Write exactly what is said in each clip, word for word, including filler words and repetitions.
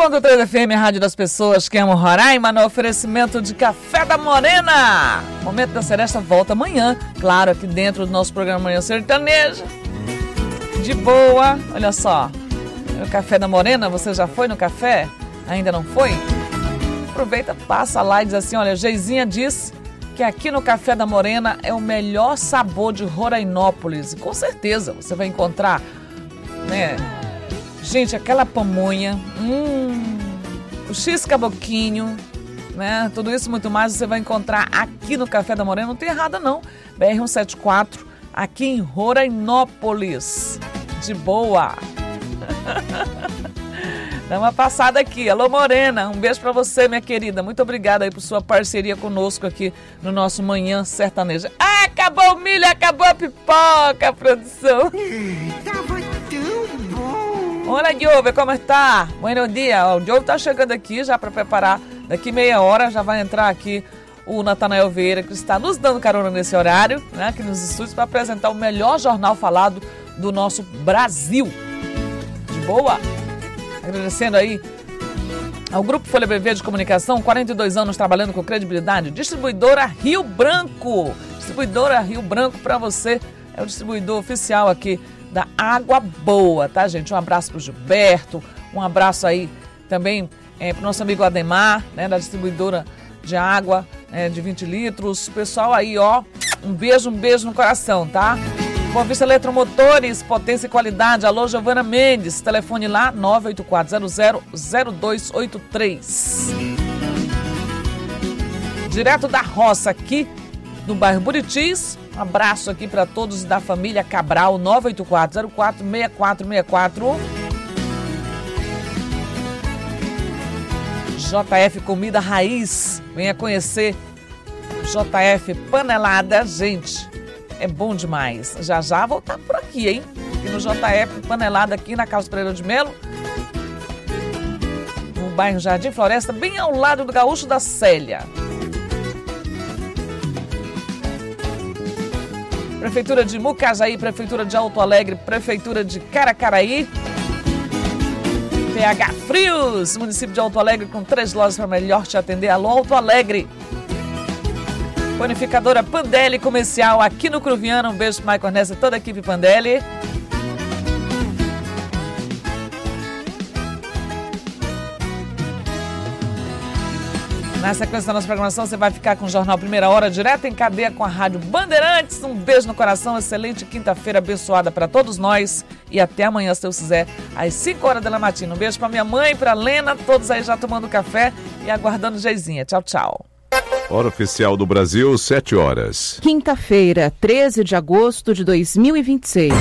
ponto três F M, Rádio das Pessoas que amam Roraima, no oferecimento de Café da Morena. Momento da Seresta volta amanhã, claro, aqui dentro do nosso programa Manhã Sertaneja. De boa, olha só. O Café da Morena, você já foi no café? Ainda não foi? Aproveita, passa lá e diz assim, olha, Geizinha disse que aqui no Café da Morena é o melhor sabor de Rorainópolis. E com certeza você vai encontrar, né? Gente, aquela pamonha, hum, o x-caboquinho, né? Tudo isso e muito mais você vai encontrar aqui no Café da Morena. Não tem errada não. B R cento e setenta e quatro, aqui em Rorainópolis. De boa. Dá uma passada aqui. Alô, Morena, um beijo pra você, minha querida. Muito obrigada aí por sua parceria conosco aqui no nosso Manhã Sertaneja. Ah, acabou o milho, acabou a pipoca, produção. Tava tão bom. Olá, Diogo, como está? Bom dia. O Diogo tá chegando aqui já para preparar. Daqui meia hora já vai entrar aqui o Natanael Vieira, que está nos dando carona nesse horário, né, aqui nos estúdios, para apresentar o melhor jornal falado do nosso Brasil. De boa? Agradecendo aí ao Grupo Folha B V de Comunicação, quarenta e dois anos trabalhando com credibilidade. Distribuidora Rio Branco. Distribuidora Rio Branco para você. É o distribuidor oficial aqui da Água Boa, tá, gente? Um abraço pro Gilberto, um abraço aí também é, pro nosso amigo Ademar, né, da distribuidora de água é, de vinte litros. Pessoal aí, ó, um beijo, um beijo no coração, tá? Boa Vista Eletromotores, potência e qualidade. Alô, Giovana Mendes, telefone lá nove oito quatro zero zero zero dois oito três. Direto da roça aqui no bairro Buritis. Um abraço aqui para todos da família Cabral, nove oito quatro zero quatro seis quatro seis quatro. J F Comida Raiz, venha conhecer J F Panelada, gente. É bom demais. Já já vou estar por aqui, hein? Aqui no J F Panelada, aqui na Carlos Pereira de Melo. No bairro Jardim Floresta, bem ao lado do Gaúcho da Célia. Prefeitura de Mucajaí, Prefeitura de Alto Alegre, Prefeitura de Caracaraí. P H Frios, município de Alto Alegre, com três lojas para melhor te atender. Alô, Alto Alegre. Panificadora Pandelli Comercial aqui no Cruviano. Um beijo para Michael Nessa e toda a equipe Pandelli. Na sequência da nossa programação, você vai ficar com o Jornal Primeira Hora, direto em cadeia com a Rádio Bandeirantes. Um beijo no coração, excelente quinta-feira abençoada para todos nós. E até amanhã, se Deus quiser, às cinco horas da matina. Um beijo para minha mãe, para Lena, todos aí já tomando café e aguardando Geizinha. Tchau, tchau. Hora oficial do Brasil, sete horas. Quinta-feira, treze de agosto de dois mil e vinte e seis.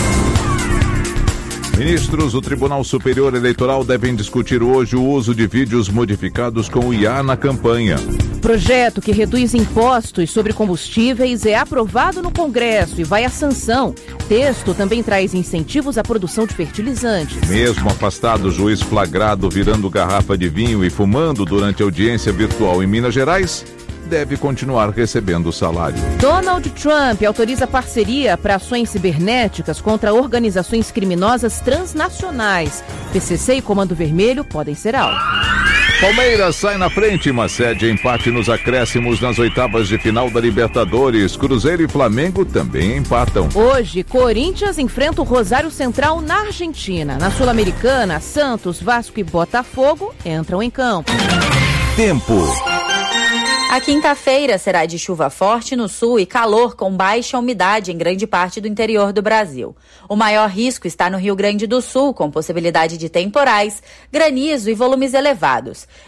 Ministros do Tribunal Superior Eleitoral devem discutir hoje o uso de vídeos modificados com o I A na campanha. Projeto que reduz impostos sobre combustíveis é aprovado no Congresso e vai à sanção. Texto também traz incentivos à produção de fertilizantes. Mesmo afastado, o juiz flagrado virando garrafa de vinho e fumando durante audiência virtual em Minas Gerais deve continuar recebendo o salário. Donald Trump autoriza parceria para ações cibernéticas contra organizações criminosas transnacionais. P C C e Comando Vermelho podem ser alvo. Palmeiras sai na frente, mas cede empate nos acréscimos nas oitavas de final da Libertadores. Cruzeiro e Flamengo também empatam. Hoje, Corinthians enfrenta o Rosário Central na Argentina. Na Sul-Americana, Santos, Vasco e Botafogo entram em campo. Tempo. A quinta-feira será de chuva forte no sul e calor com baixa umidade em grande parte do interior do Brasil. O maior risco está no Rio Grande do Sul, com possibilidade de temporais, granizo e volumes elevados.